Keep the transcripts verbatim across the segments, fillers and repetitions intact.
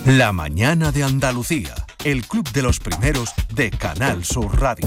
La mañana de Andalucía, el club de los primeros de Canal Sur Radio.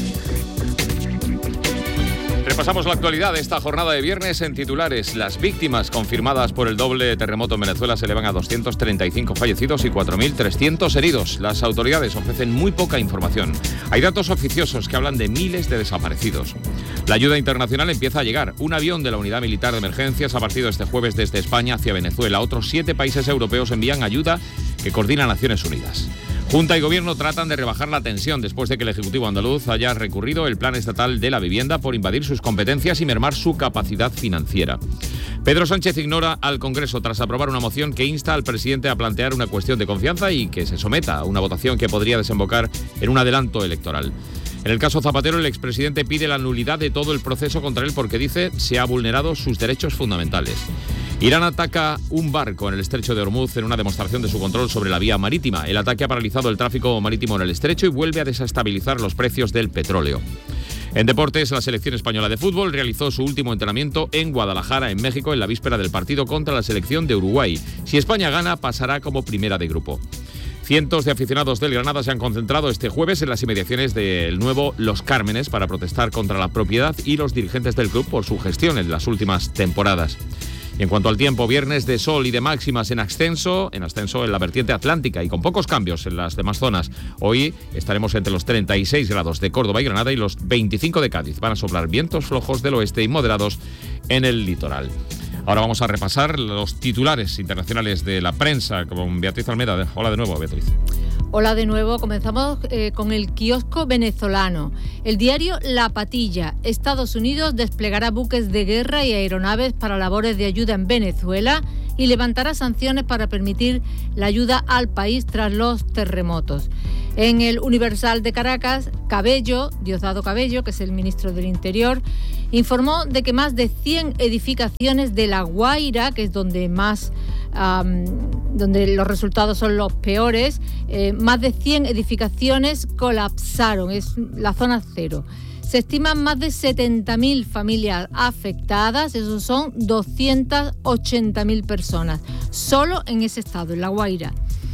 Repasamos la actualidad de esta jornada de viernes en titulares. Las víctimas confirmadas por el doble terremoto en Venezuela se elevan a doscientos treinta y cinco fallecidos y cuatro mil trescientos heridos. Las autoridades ofrecen muy poca información. Hay datos oficiosos que hablan de miles de desaparecidos. La ayuda internacional empieza a llegar. Un avión de la Unidad Militar de Emergencias ha partido este jueves desde España hacia Venezuela. Otros siete países europeos envían ayuda que coordina Naciones Unidas. Junta y Gobierno tratan de rebajar la tensión después de que el Ejecutivo andaluz haya recurrido el Plan Estatal de la Vivienda por invadir sus competencias y mermar su capacidad financiera. Pedro Sánchez ignora al Congreso tras aprobar una moción que insta al presidente a plantear una cuestión de confianza y que se someta a una votación que podría desembocar en un adelanto electoral. En el caso Zapatero, el expresidente pide la nulidad de todo el proceso contra él porque dice se ha vulnerado sus derechos fundamentales. Irán ataca un barco en el estrecho de Hormuz en una demostración de su control sobre la vía marítima. El ataque ha paralizado el tráfico marítimo en el estrecho y vuelve a desestabilizar los precios del petróleo. En deportes, la selección española de fútbol realizó su último entrenamiento en Guadalajara, en México, en la víspera del partido contra la selección de Uruguay. Si España gana, pasará como primera de grupo. Cientos de aficionados del Granada se han concentrado este jueves en las inmediaciones del nuevo Los Cármenes para protestar contra la propiedad y los dirigentes del club por su gestión en las últimas temporadas. Y en cuanto al tiempo, viernes de sol y de máximas en ascenso, en ascenso en la vertiente atlántica y con pocos cambios en las demás zonas. Hoy estaremos entre los treinta y seis grados de Córdoba y Granada y los veinticinco de Cádiz. Van a soplar vientos flojos del oeste y moderados en el litoral. Ahora vamos a repasar los titulares internacionales de la prensa con Beatriz Almeda. Hola de nuevo, Beatriz. Hola de nuevo, comenzamos eh, con el kiosco venezolano. El diario La Patilla. Estados Unidos desplegará buques de guerra y aeronaves para labores de ayuda en Venezuela y levantará sanciones para permitir la ayuda al país tras los terremotos. En el Universal de Caracas, Cabello, Diosdado Cabello, que es el ministro del Interior, informó de que más de cien edificaciones de La Guaira, que es donde más um, donde los resultados son los peores, eh, más de cien edificaciones colapsaron, es la zona cero. Se estiman más de setenta mil familias afectadas, eso son doscientas ochenta mil personas, solo en ese estado, en La Guaira.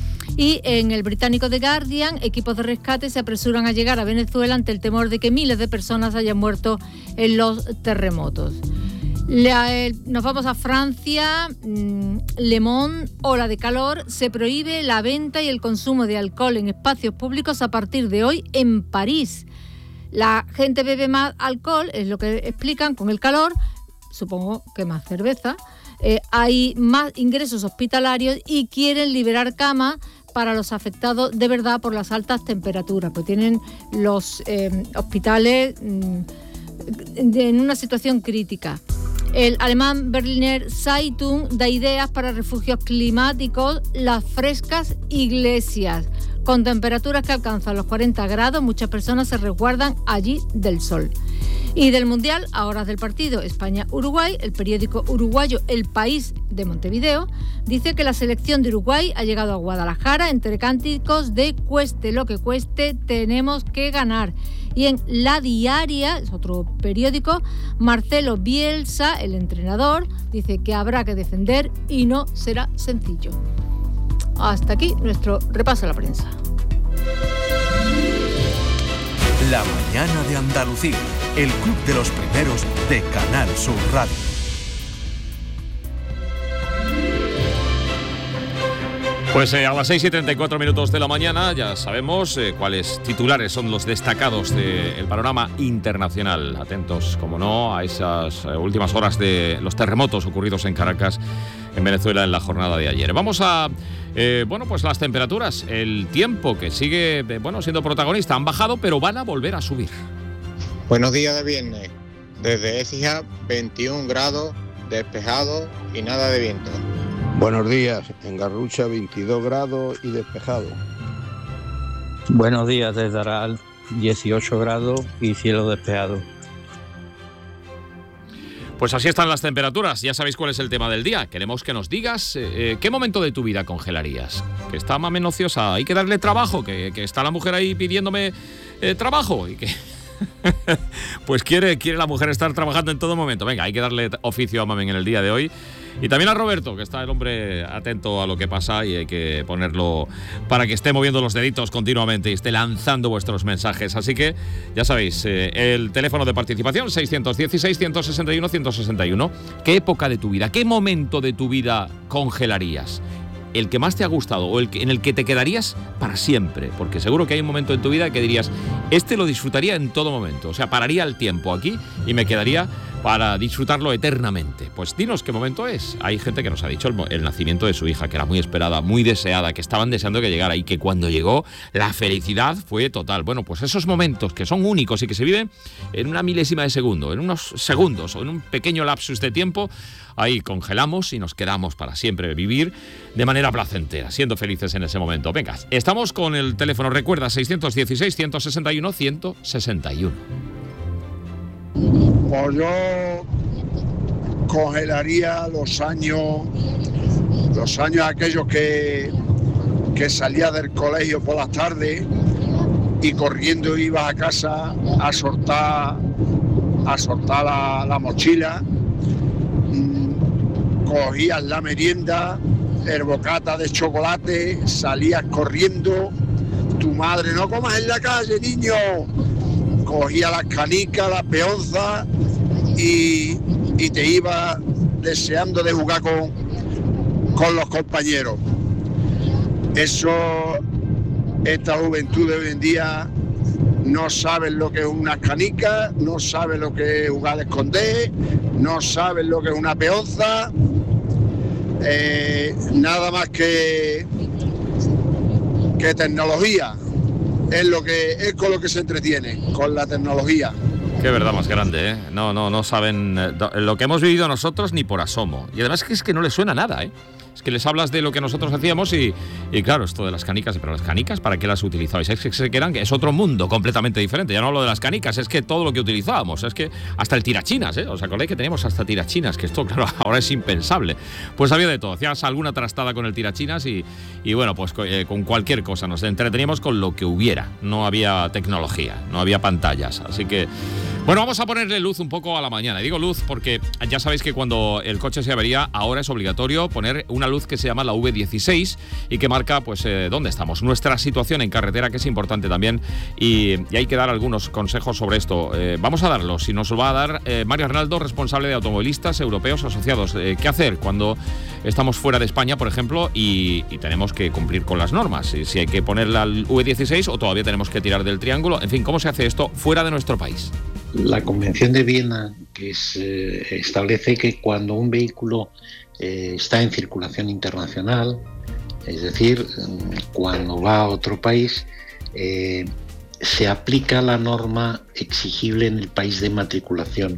Y en el británico The Guardian, equipos de rescate se apresuran a llegar a Venezuela ante el temor de que miles de personas hayan muerto en los terremotos. La, eh, nos vamos a Francia. mmm, Le Monde, ola de calor, se prohíbe la venta y el consumo de alcohol en espacios públicos a partir de hoy en París. La gente bebe más alcohol, es lo que explican, con el calor, supongo que más cerveza. Eh, hay más ingresos hospitalarios y quieren liberar camas para los afectados de verdad por las altas temperaturas, pues tienen los eh, hospitales mmm, en una situación crítica. El alemán Berliner Zeitung da ideas para refugios climáticos, las frescas iglesias. Con temperaturas que alcanzan los cuarenta grados, muchas personas se resguardan allí del sol. Y del Mundial, a horas del partido España-Uruguay, el periódico uruguayo El País de Montevideo dice que la selección de Uruguay ha llegado a Guadalajara entre cánticos de cueste lo que cueste, tenemos que ganar. Y en La Diaria, es otro periódico, Marcelo Bielsa, el entrenador, dice que habrá que defender y no será sencillo. Hasta aquí nuestro repaso a la prensa. La mañana de Andalucía, el club de los primeros de Canal Sur Radio. Pues eh, a las seis y treinta y cuatro minutos de la mañana ya sabemos eh, cuáles titulares son los destacados del panorama internacional. Atentos, como no, a esas eh, últimas horas de los terremotos ocurridos en Caracas, en Venezuela, en la jornada de ayer. Vamos a, eh, bueno, pues las temperaturas, el tiempo que sigue, eh, bueno, siendo protagonista. Han bajado, pero van a volver a subir. Buenos días de viernes. Desde Écija, veintiún grados, despejado y nada de viento. Buenos días, en Garrucha veintidós grados y despejado. Buenos días desde Aral, dieciocho grados y cielo despejado. Pues así están las temperaturas, ya sabéis cuál es el tema del día. Queremos que nos digas eh, qué momento de tu vida congelarías. Que está más menociosa, hay que darle trabajo, que, que está la mujer ahí pidiéndome eh, trabajo y que... pues quiere, quiere la mujer estar trabajando en todo momento. Venga, hay que darle oficio a Mamen en el día de hoy. Y también a Roberto, que está el hombre atento a lo que pasa y hay que ponerlo para que esté moviendo los deditos continuamente y esté lanzando vuestros mensajes. Así que, ya sabéis, eh, el teléfono de participación seiscientos dieciséis, ciento sesenta y uno, ciento sesenta y uno. ¿Qué época de tu vida, qué momento de tu vida congelarías? El que más te ha gustado o el que, en el que te quedarías para siempre, porque seguro que hay un momento en tu vida que dirías, este lo disfrutaría en todo momento, o sea, pararía el tiempo aquí y me quedaría para disfrutarlo eternamente. Pues dinos qué momento es. Hay gente que nos ha dicho el, el nacimiento de su hija, que era muy esperada, muy deseada, que estaban deseando que llegara y que cuando llegó la felicidad fue total. Bueno, pues esos momentos que son únicos y que se viven en una milésima de segundo, en unos segundos o en un pequeño lapsus de tiempo, ahí congelamos y nos quedamos para siempre vivir de manera placentera, siendo felices en ese momento. Venga, estamos con el teléfono, recuerda, seiscientos dieciséis, ciento sesenta y uno, ciento sesenta y uno. Pues yo congelaría los años, los años aquellos que, que salía del colegio por las tardes y corriendo iba a casa a soltar, a soltar la, la mochila. Cogías la merienda, el bocata de chocolate, salías corriendo, tu madre, no comas en la calle, niño. Cogía las canicas, las peonzas y, y te iba deseando de jugar con, con los compañeros. Eso, esta juventud de hoy en día no sabe lo que es una canica, no sabe lo que es jugar a esconder, no sabe lo que es una peonza. Eh, nada más que, que tecnología es lo que es con lo que se entretiene, con la tecnología. Qué verdad más grande, ¿eh? No, no, no saben eh, lo que hemos vivido nosotros ni por asomo. Y además que es que no les suena nada, ¿eh? Es que les hablas de lo que nosotros hacíamos y, y claro, esto de las canicas, pero las canicas, ¿para qué las utilizabais? Es que se quedan, que es otro mundo completamente diferente. Ya no hablo de las canicas, es que todo lo que utilizábamos, es que hasta el tirachinas, ¿eh? ¿Os acordáis que teníamos hasta tirachinas? Que esto, claro, ahora es impensable. Pues había de todo, hacías alguna trastada con el tirachinas y, y bueno, pues eh, con cualquier cosa. Nos entreteníamos con lo que hubiera. No había tecnología, no había pantallas, así que... Bueno, vamos a ponerle luz un poco a la mañana. Y digo luz porque ya sabéis que cuando el coche se avería, ahora es obligatorio poner una luz que se llama la V dieciséis y que marca pues eh, dónde estamos, nuestra situación en carretera, que es importante también, y, y hay que dar algunos consejos sobre esto. Eh, vamos a darlos y nos lo va a dar eh, Mario Arnaldo, responsable de Automovilistas Europeos Asociados. Eh, ¿Qué hacer cuando estamos fuera de España, por ejemplo, y, y tenemos que cumplir con las normas? Si, si hay que poner la V dieciséis o todavía tenemos que tirar del triángulo. En fin, ¿cómo se hace esto fuera de nuestro país? La Convención de Viena que es, eh, establece que cuando un vehículo eh, está en circulación internacional, es decir, cuando va a otro país, eh, se aplica la norma exigible en el país de matriculación,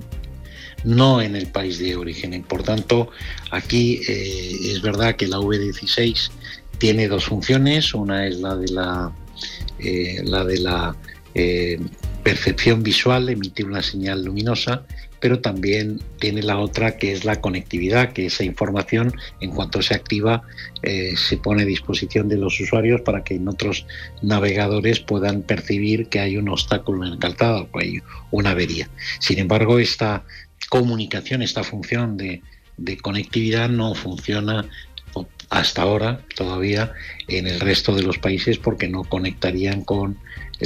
no en el país de origen. Y por tanto, aquí eh, es verdad que la V dieciséis tiene dos funciones. Una es la de la, eh, la de la eh, percepción visual, emitir una señal luminosa, pero también tiene la otra, que es la conectividad, que esa información, en cuanto se activa, eh, se pone a disposición de los usuarios para que en otros navegadores puedan percibir que hay un obstáculo en el calzado, que hay una avería. Sin embargo, esta comunicación, esta función de, de conectividad no funciona hasta ahora todavía en el resto de los países, porque no conectarían con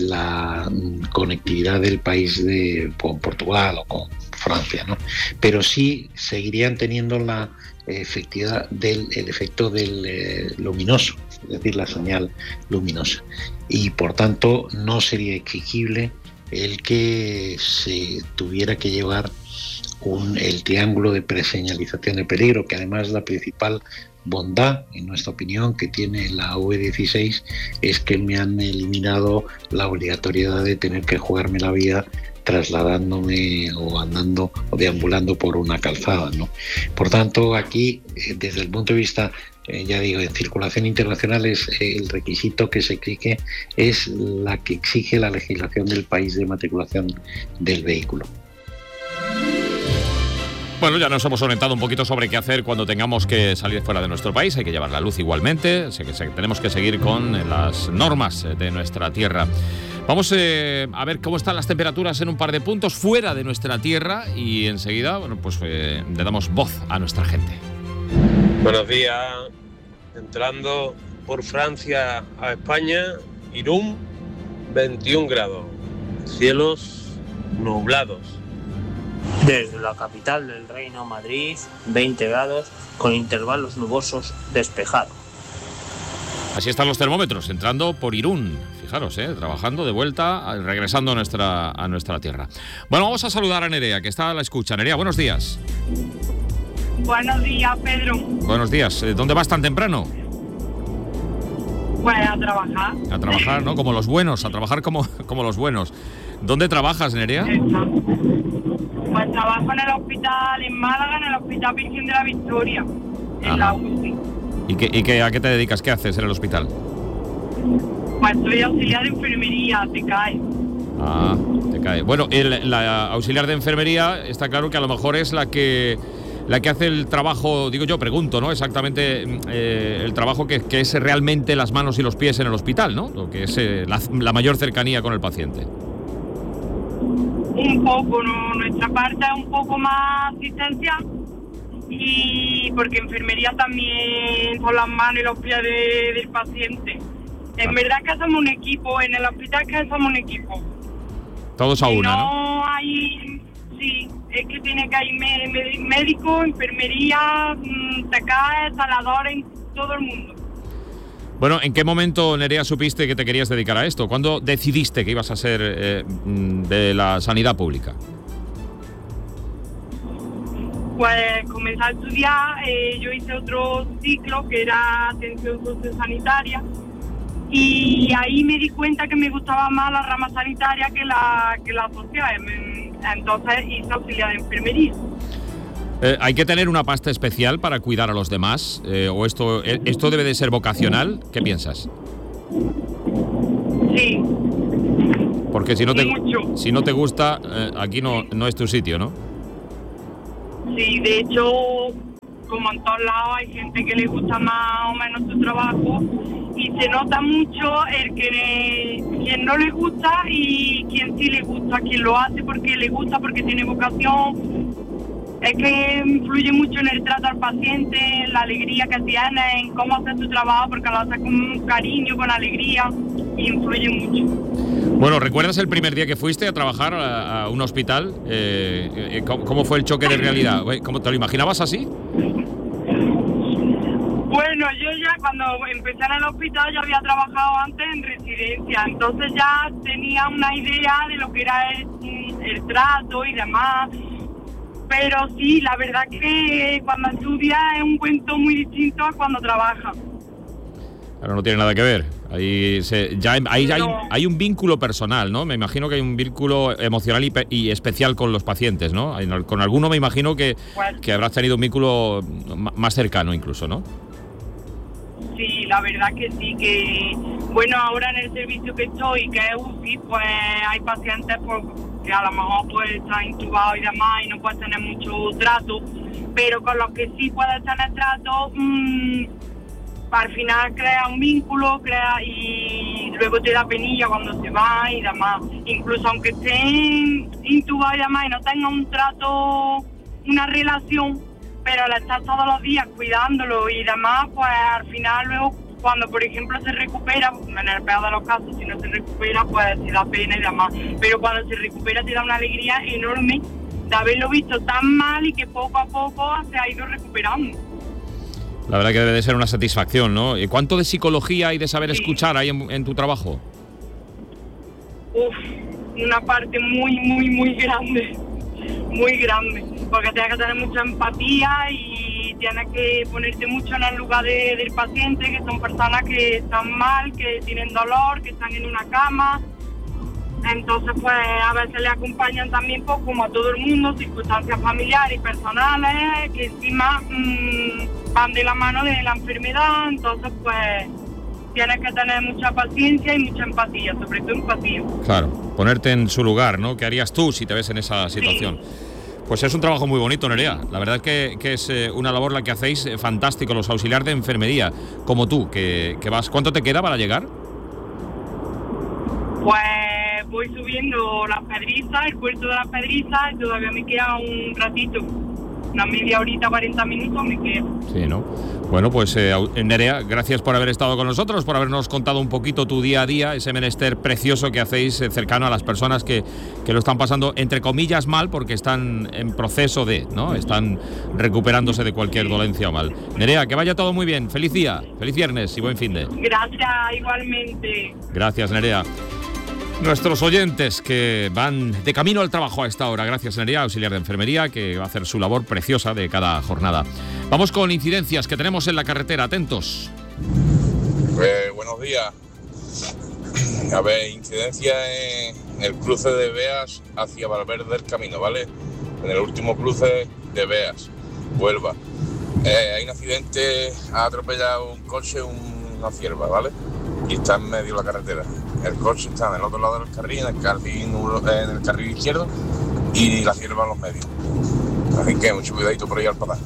la conectividad del país de Portugal o con Francia, ¿no? Pero sí seguirían teniendo la efectividad del el efecto del eh, luminoso, es decir, la señal luminosa, y por tanto no sería exigible el que se tuviera que llevar un, el triángulo de preseñalización de peligro, que además es la principal bondad, en nuestra opinión, que tiene la V dieciséis, es que me han eliminado la obligatoriedad de tener que jugarme la vida trasladándome o andando o deambulando por una calzada, ¿no? Por tanto, aquí, desde el punto de vista, eh, ya digo, en circulación internacional, es eh, el requisito que se exige es la que exige la legislación del país de matriculación del vehículo. Bueno, ya nos hemos orientado un poquito sobre qué hacer cuando tengamos que salir fuera de nuestro país. Hay que llevar la luz igualmente, así que tenemos que seguir con las normas de nuestra tierra. Vamos eh, a ver cómo están las temperaturas en un par de puntos fuera de nuestra tierra y enseguida, bueno, pues eh, le damos voz a nuestra gente. Buenos días. Entrando por Francia a España, Irún, veintiún grados, cielos nublados. Desde la capital del Reino, Madrid, veinte grados, con intervalos nubosos despejados. Así están los termómetros, entrando por Irún. Fijaros, ¿eh? Trabajando de vuelta, regresando a nuestra, a nuestra tierra. Bueno, vamos a saludar a Nerea, que está a la escucha. Nerea, buenos días. Buenos días, Pedro. Buenos días. ¿Dónde vas tan temprano? Pues a trabajar. A trabajar, ¿no? Como los buenos, a trabajar como, como los buenos. ¿Dónde trabajas, Nerea? Exacto. Pues trabajo en el hospital en Málaga, en el Hospital Virgen de la Victoria, en Ajá. la U C I. ¿Y, qué, y qué, a qué te dedicas? ¿Qué haces en el hospital? Pues soy auxiliar de enfermería, te cae. Ah, te cae. Bueno, el, la auxiliar de enfermería está claro que a lo mejor es la que la que hace el trabajo, digo yo, pregunto, ¿no? Exactamente eh, el trabajo que, que es realmente las manos y los pies en el hospital, ¿no? Lo que es eh, la, la mayor cercanía con el paciente. Un poco, ¿no? Nuestra parte es un poco más asistencial. Y porque enfermería también son las manos y los pies de, del paciente. En verdad que somos un equipo, en el hospital que somos un equipo. Todos a una, ¿no? No hay, sí, es que tiene que haber médico, enfermería, T K E, saladores, todo el mundo. Bueno, ¿en qué momento, Nerea, supiste que te querías dedicar a esto? ¿Cuándo decidiste que ibas a ser eh, de la sanidad pública? Pues comencé a estudiar, eh, yo hice otro ciclo que era atención sociosanitaria y ahí me di cuenta que me gustaba más la rama sanitaria que la, que la social, entonces hice auxiliar de enfermería. Eh, ¿Hay que tener una pasta especial para cuidar a los demás? Eh, ¿O esto, esto debe de ser vocacional? ¿Qué piensas? Sí. Porque si no te, mucho. si no te gusta, eh, aquí no, no es tu sitio, ¿no? Sí, de hecho, como en todos lados hay gente que le gusta más o menos su trabajo y se nota mucho el que le, quien no le gusta y quien sí le gusta, quien lo hace porque le gusta, porque tiene vocación. Es que influye mucho en el trato al paciente, en la alegría que tiene, en cómo hace su trabajo, porque lo hace con cariño, con alegría, y influye mucho. Bueno, ¿recuerdas el primer día que fuiste a trabajar a, a un hospital? Eh, eh, ¿cómo, ¿Cómo fue el choque de realidad? ¿Cómo te lo imaginabas así? Bueno, yo ya cuando empecé en el hospital ya había trabajado antes en residencia, entonces ya tenía una idea de lo que era el, el trato y demás. Pero sí, la verdad que cuando estudias es un cuento muy distinto a cuando trabajas. Claro, no tiene nada que ver. Ahí, se, ya, ahí no. hay, hay un vínculo personal, ¿no? Me imagino que hay un vínculo emocional y, y especial con los pacientes, ¿no? Con alguno me imagino que, pues, que habrás tenido un vínculo más cercano incluso, ¿no? Sí, la verdad que sí, que bueno, ahora en el servicio que estoy, que es U C I, pues hay pacientes por, que a lo mejor pues están intubados y demás y no puedes tener mucho trato, pero con los que sí puedes tener trato, mmm, al final crea un vínculo, crea y luego te da penilla cuando se va y demás. Incluso aunque estén intubados y demás y no tengan un trato, una relación, pero al estar todos los días cuidándolo y demás, pues al final luego cuando por ejemplo se recupera, en el peor de los casos, si no se recupera pues te da pena y demás, pero cuando se recupera te da una alegría enorme de haberlo visto tan mal y que poco a poco se ha ido recuperando. La verdad que debe de ser una satisfacción, ¿no? ¿Y cuánto de psicología y de saber sí. escuchar hay en, en tu trabajo? Uf, una parte muy, muy, muy grande, muy grande, porque tienes que tener mucha empatía y tienes que ponerte mucho en el lugar de, del paciente, que son personas que están mal, que tienen dolor, que están en una cama. Entonces, pues, a veces le acompañan también, pues, como a todo el mundo, circunstancias familiares y personales, que encima mmm, van de la mano de la enfermedad. Entonces, pues, tienes que tener mucha paciencia y mucha empatía, sobre todo empatía. Claro, ponerte en su lugar, ¿no? ¿Qué harías tú si te ves en esa situación? Sí. Pues es un trabajo muy bonito, Nerea. La verdad es que, que es eh, una labor la que hacéis eh, fantástico, los auxiliares de enfermería, como tú, que, que vas. ¿Cuánto te queda para llegar? Pues voy subiendo las Pedrizas, el puerto de las Pedrizas, y todavía me queda un ratito. una media horita, cuarenta minutos me quedo. Sí, ¿no? Bueno, pues eh, Nerea, gracias por haber estado con nosotros, por habernos contado un poquito tu día a día, ese menester precioso que hacéis eh, cercano a las personas que, que lo están pasando, entre comillas, mal, porque están en proceso de, ¿no? Están recuperándose de cualquier dolencia o mal. Nerea, que vaya todo muy bien. Feliz día, feliz viernes y buen fin de. Gracias, igualmente. Gracias, Nerea. Nuestros oyentes que van de camino al trabajo a esta hora, gracias Nerea, auxiliar de enfermería, que va a hacer su labor preciosa de cada jornada. Vamos con incidencias que tenemos en la carretera, atentos. Pues, buenos días. A ver, incidencia en el cruce de Beas hacia Valverde del Camino, ¿vale? En el último cruce de Beas, Huelva. Eh, hay un accidente, ha atropellado un coche, una cierva, ¿vale? Y está en medio de la carretera. El coche está en el otro lado del carril, en el carril, en el carril izquierdo, y la cierva en los medios. Así que mucho cuidadito por ahí al patar.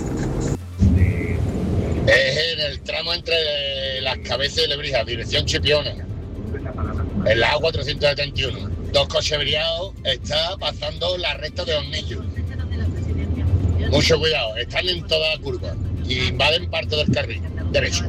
Es en el tramo entre Las Cabezas y Lebrija, dirección Chipiona, en la A cuatrocientos setenta y uno. Dos coches averiados, está pasando la recta de Hornillo. Mucho cuidado, están en toda la curva y invaden parte del carril derecho.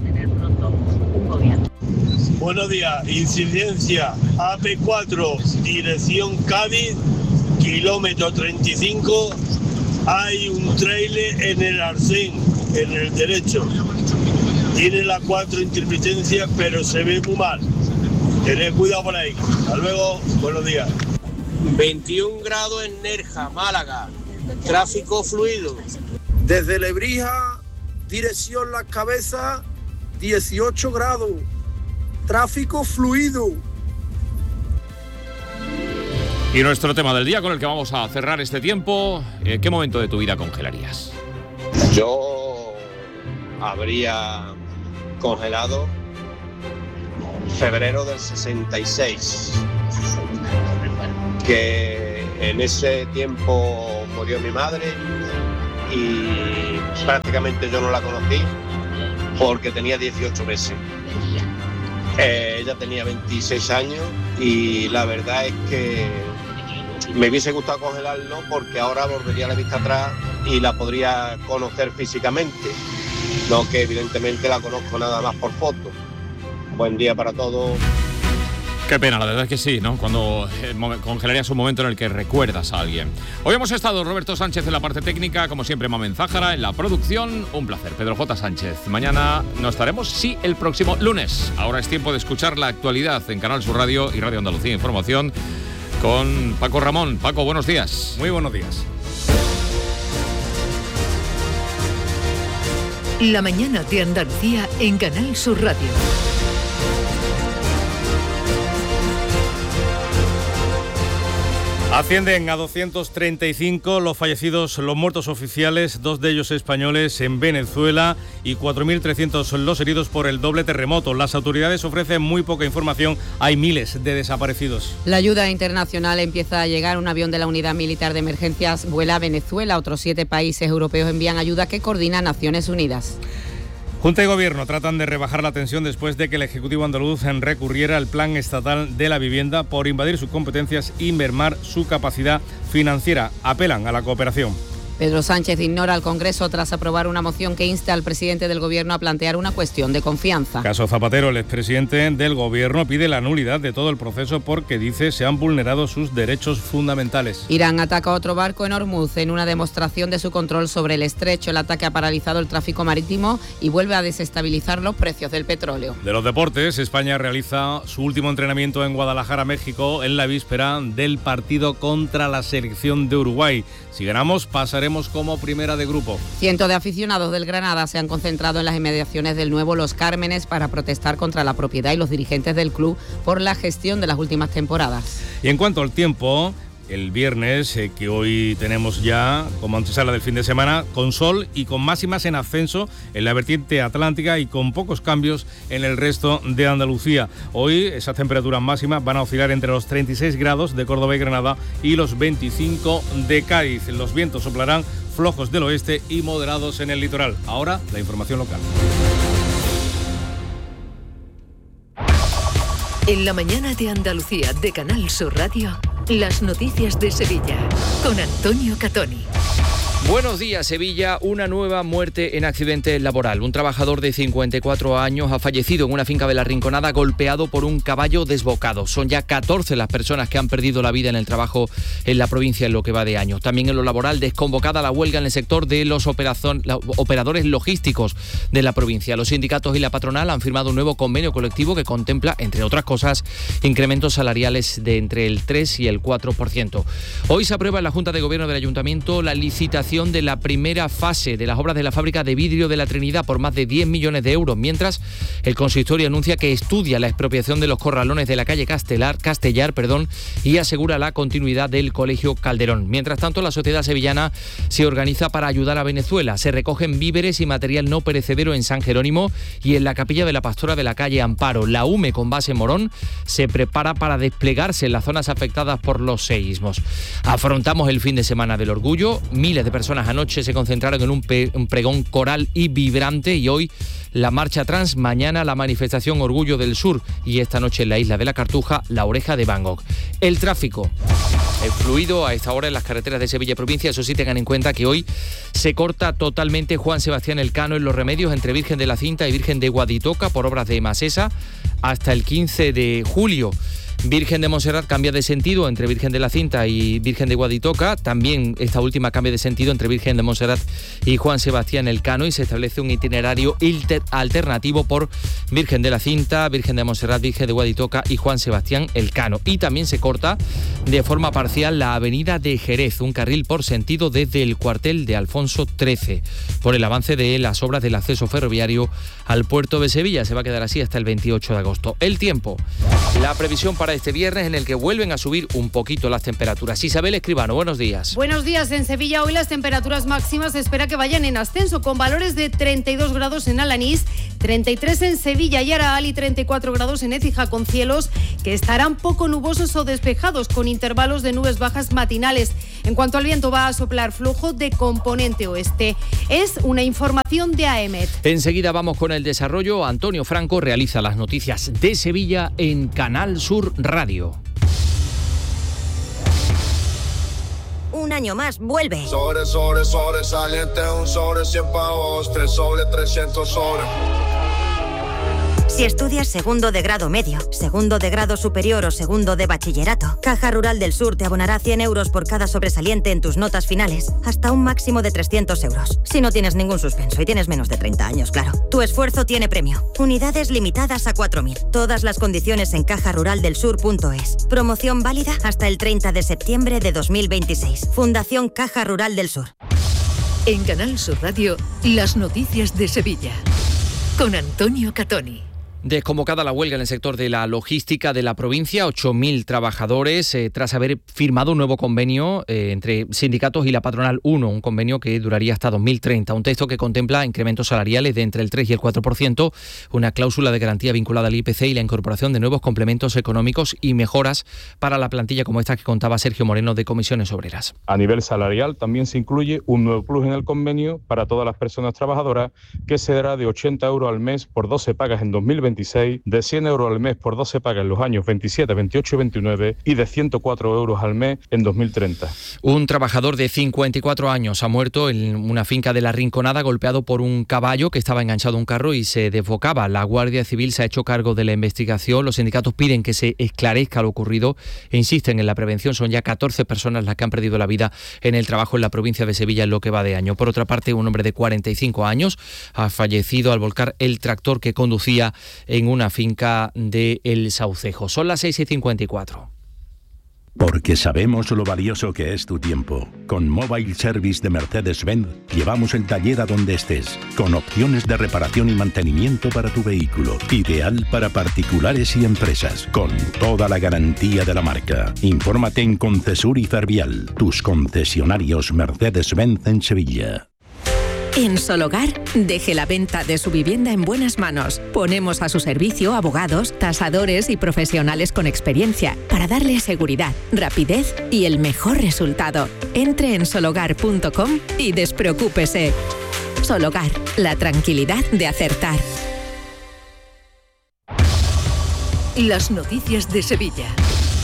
Buenos días, incidencia A P cuatro, dirección Cádiz, kilómetro treinta y cinco, hay un trailer en el arcén, en el derecho. Tiene las cuatro intermitencias, pero se ve muy mal. Tened cuidado por ahí. Hasta luego, buenos días. veintiún grados en Nerja, Málaga, tráfico fluido. Desde Lebrija, dirección Las Cabezas, dieciocho grados. Tráfico fluido. Y nuestro tema del día con el que vamos a cerrar este tiempo, eh, ¿qué momento de tu vida congelarías? Yo habría congelado febrero del sesenta y seis, que en ese tiempo murió mi madre y prácticamente yo no la conocí porque tenía dieciocho meses. Eh, ella tenía veintiséis años y la verdad es que me hubiese gustado congelarlo porque ahora volvería la vista atrás y la podría conocer físicamente, no que evidentemente la conozco nada más por foto. Buen día para todos. Qué pena, la verdad es que sí, ¿no? Cuando eh, congelarías un momento en el que recuerdas a alguien. Hoy hemos estado Roberto Sánchez en la parte técnica, como siempre Mamen Zájara en la producción. Un placer, Pedro J. Sánchez. Mañana no estaremos, sí, el próximo lunes. Ahora es tiempo de escuchar la actualidad en Canal Sur Radio y Radio Andalucía Información con Paco Ramón. Paco, buenos días. Muy buenos días. La mañana de Andalucía en Canal Sur Radio. Ascienden a doscientos treinta y cinco los fallecidos, los muertos oficiales, dos de ellos españoles en Venezuela y cuatro mil trescientos los heridos por el doble terremoto. Las autoridades ofrecen muy poca información, hay miles de desaparecidos. La ayuda internacional empieza a llegar. Un avión de la Unidad Militar de Emergencias vuela a Venezuela. Otros siete países europeos envían ayuda que coordina Naciones Unidas. Junta y Gobierno tratan de rebajar la tensión después de que el Ejecutivo andaluz recurriera al Plan Estatal de la Vivienda por invadir sus competencias y mermar su capacidad financiera. Apelan a la cooperación. Pedro Sánchez ignora al Congreso tras aprobar una moción que insta al presidente del Gobierno a plantear una cuestión de confianza. Caso Zapatero, el expresidente del Gobierno pide la nulidad de todo el proceso porque dice se han vulnerado sus derechos fundamentales. Irán ataca otro barco en Hormuz en una demostración de su control sobre el estrecho. El ataque ha paralizado el tráfico marítimo y vuelve a desestabilizar los precios del petróleo. De los deportes, España realiza su último entrenamiento en Guadalajara, México, en la víspera del partido contra la selección de Uruguay. Si ganamos, pasaremos como primera de grupo. Cientos de aficionados del Granada se han concentrado en las inmediaciones del nuevo Los Cármenes para protestar contra la propiedad y los dirigentes del club por la gestión de las últimas temporadas. Y en cuanto al tiempo, el viernes, eh, que hoy tenemos ya como antesala del fin de semana, con sol y con máximas en ascenso en la vertiente atlántica y con pocos cambios en el resto de Andalucía. Hoy esas temperaturas máximas van a oscilar entre los treinta y seis grados de Córdoba y Granada y los veinticinco de Cádiz. Los vientos soplarán flojos del oeste y moderados en el litoral. Ahora, la información local. En la mañana de Andalucía de Canal Sur Radio, las noticias de Sevilla con Antonio Catoni. Buenos días, Sevilla. Una nueva muerte en accidente laboral. Un trabajador de cincuenta y cuatro años ha fallecido en una finca de La Rinconada golpeado por un caballo desbocado. Son ya catorce las personas que han perdido la vida en el trabajo en la provincia en lo que va de año. También en lo laboral, desconvocada la huelga en el sector de los operadores logísticos de la provincia. Los sindicatos y la patronal han firmado un nuevo convenio colectivo que contempla, entre otras cosas, incrementos salariales de entre el tres y el cuatro por ciento. Hoy se aprueba en la Junta de Gobierno del Ayuntamiento la licitación de la primera fase de las obras de la fábrica de vidrio de la Trinidad por más de diez millones de euros, mientras el consistorio anuncia que estudia la expropiación de los corralones de la calle Castelar, Castellar perdón, y asegura la continuidad del Colegio Calderón. Mientras tanto, la sociedad sevillana se organiza para ayudar a Venezuela. Se recogen víveres y material no perecedero en San Jerónimo y en la capilla de la Pastora de la calle Amparo. La U M E, con base en Morón, se prepara para desplegarse en las zonas afectadas por los seísmos. Afrontamos el fin de semana del orgullo. Miles de personas personas anoche se concentraron en un, pe- un pregón coral y vibrante, y hoy la marcha trans, mañana la manifestación Orgullo del Sur y esta noche en la isla de la Cartuja, la Oreja de Van Gogh. El tráfico es fluido a esta hora en las carreteras de Sevilla Provincia. Eso sí, tengan en cuenta que hoy se corta totalmente Juan Sebastián Elcano en Los Remedios entre Virgen de la Cinta y Virgen de Guaditoca por obras de Masesa hasta el quince de julio. Virgen de Monserrat cambia de sentido entre Virgen de la Cinta y Virgen de Guaditoca. También esta última cambia de sentido entre Virgen de Monserrat y Juan Sebastián Elcano, y se establece un itinerario alternativo por Virgen de la Cinta, Virgen de Monserrat, Virgen de Guaditoca y Juan Sebastián Elcano. Y también se corta de forma parcial la avenida de Jerez, un carril por sentido desde el cuartel de Alfonso trece, por el avance de las obras del acceso ferroviario al puerto de Sevilla. Se va a quedar así hasta el veintiocho de agosto. El tiempo, la previsión para este viernes, en el que vuelven a subir un poquito las temperaturas. Isabel Escribano, buenos días. Buenos días. En Sevilla hoy las temperaturas máximas se espera que vayan en ascenso, con valores de treinta y dos grados en Alanís, treinta y tres en Sevilla y Araal y treinta y cuatro grados en Écija, con cielos que estarán poco nubosos o despejados, con intervalos de nubes bajas matinales. En cuanto al viento, va a soplar flojo de componente oeste. Es una información de A E M E T. Enseguida vamos con el desarrollo. Antonio Franco realiza las noticias de Sevilla en Canal Sur Radio. Un año más vuelve. Sobre, sobre, sobresaliente, un sobre cien pavos, tres sobre trescientos sobre. Si estudias segundo de grado medio, segundo de grado superior o segundo de bachillerato, Caja Rural del Sur te abonará cien euros por cada sobresaliente en tus notas finales, hasta un máximo de trescientos euros. Si no tienes ningún suspenso y tienes menos de treinta años, claro. Tu esfuerzo tiene premio. Unidades limitadas a cuatro mil. Todas las condiciones en caja rural del sur punto es. Promoción válida hasta el treinta de septiembre de dos mil veintiséis. Fundación Caja Rural del Sur. En Canal Sur Radio, las noticias de Sevilla. Con Antonio Catoni. Desconvocada la huelga en el sector de la logística de la provincia, ocho mil trabajadores, eh, tras haber firmado un nuevo convenio eh, entre sindicatos y la patronal uno, un convenio que duraría hasta dos mil treinta, un texto que contempla incrementos salariales de entre el tres y el cuatro por ciento, una cláusula de garantía vinculada al I P C y la incorporación de nuevos complementos económicos y mejoras para la plantilla como esta que contaba Sergio Moreno de Comisiones Obreras. A nivel salarial también se incluye un nuevo plus en el convenio para todas las personas trabajadoras, que será de ochenta euros al mes por doce pagas en dos mil veintiséis, de cien euros al mes por doce pagas en los años veintisiete, veintiocho y veintinueve y de ciento cuatro euros al mes en dos mil treinta. Un trabajador de cincuenta y cuatro años ha muerto en una finca de La Rinconada golpeado por un caballo que estaba enganchado a un carro y se desbocaba. La Guardia Civil se ha hecho cargo de la investigación. Los sindicatos piden que se esclarezca lo ocurrido e insisten en la prevención. Son ya catorce personas las que han perdido la vida en el trabajo en la provincia de Sevilla en lo que va de año. Por otra parte, un hombre de cuarenta y cinco años ha fallecido al volcar el tractor que conducía en una finca de El Saucejo. Son las seis y cincuenta y cuatro. Porque sabemos lo valioso que es tu tiempo. Con Mobile Service de Mercedes-Benz llevamos el taller a donde estés, con opciones de reparación y mantenimiento para tu vehículo. Ideal para particulares y empresas, con toda la garantía de la marca. Infórmate en Concesur y Fervial, tus concesionarios Mercedes-Benz en Sevilla. En Sologar, deje la venta de su vivienda en buenas manos. Ponemos a su servicio abogados, tasadores y profesionales con experiencia para darle seguridad, rapidez y el mejor resultado. Entre en sologar punto com y despreocúpese. Sologar, la tranquilidad de acertar. Las noticias de Sevilla.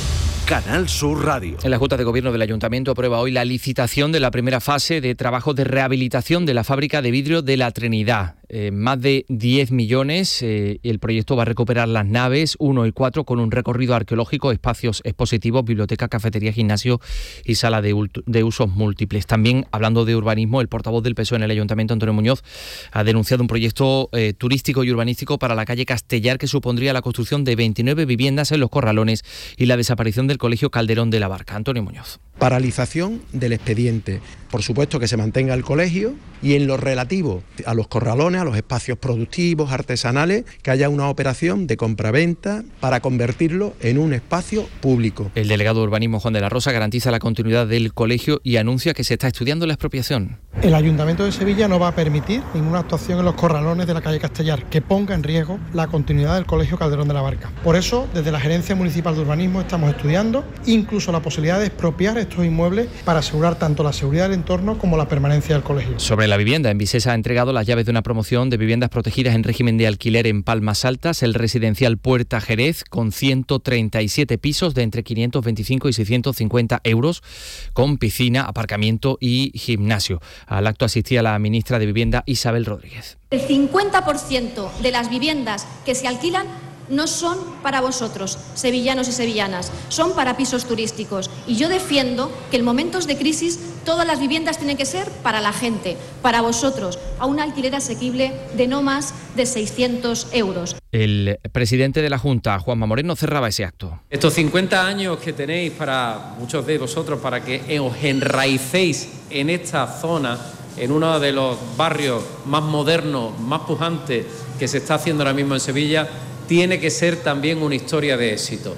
Canal Sur Radio. En la Junta de Gobierno del Ayuntamiento aprueba hoy la licitación de la primera fase de trabajos de rehabilitación de la fábrica de vidrio de La Trinidad. Eh, más de diez millones. Eh, el proyecto va a recuperar las naves uno y cuatro con un recorrido arqueológico, espacios expositivos, biblioteca, cafetería, gimnasio y sala de, de usos múltiples. También, hablando de urbanismo, el portavoz del P S O E en el Ayuntamiento, Antonio Muñoz, ha denunciado un proyecto eh, turístico y urbanístico para la calle Castellar que supondría la construcción de veintinueve viviendas en Los Corralones y la desaparición del Colegio Calderón de la Barca. Antonio Muñoz. Paralización del expediente. Por supuesto que se mantenga el colegio y en lo relativo a los corralones, a los espacios productivos, artesanales, que haya una operación de compraventa para convertirlo en un espacio público. El delegado de urbanismo, Juan de la Rosa, garantiza la continuidad del colegio y anuncia que se está estudiando la expropiación. El Ayuntamiento de Sevilla no va a permitir ninguna actuación en los corralones de la calle Castellar que ponga en riesgo la continuidad del Colegio Calderón de la Barca. Por eso, desde la Gerencia Municipal de Urbanismo estamos estudiando incluso la posibilidad de expropiar estos inmuebles para asegurar tanto la seguridad del entorno como la permanencia del colegio. Sobre la vivienda, Envisesa ha entregado las llaves de una promoción de viviendas protegidas en régimen de alquiler en Palmas Altas, el residencial Puerta Jerez, con ciento treinta y siete pisos de entre quinientos veinticinco y seiscientos cincuenta euros, con piscina, aparcamiento y gimnasio. Al acto asistía la ministra de Vivienda, Isabel Rodríguez. El cincuenta por ciento de las viviendas que se alquilan no son para vosotros, sevillanos y sevillanas, son para pisos turísticos. Y yo defiendo que en momentos de crisis todas las viviendas tienen que ser para la gente, para vosotros, a un alquiler asequible de no más de seiscientos euros. El presidente de la Junta, Juanma Moreno, cerraba ese acto. Estos cincuenta años que tenéis para muchos de vosotros, para que os enraicéis en esta zona, en uno de los barrios más modernos, más pujantes que se está haciendo ahora mismo en Sevilla, tiene que ser también una historia de éxito.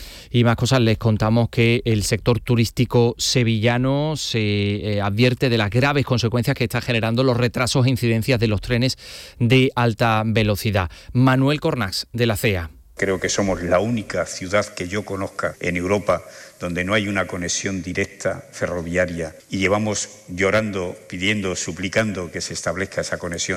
Y más cosas, les contamos que el sector turístico sevillano se eh, advierte de las graves consecuencias que están generando los retrasos e incidencias de los trenes de alta velocidad. Manuel Cornax, de la C E A. Creo que somos la única ciudad que yo conozca en Europa donde no hay una conexión directa ferroviaria y llevamos llorando, pidiendo, suplicando que se establezca esa conexión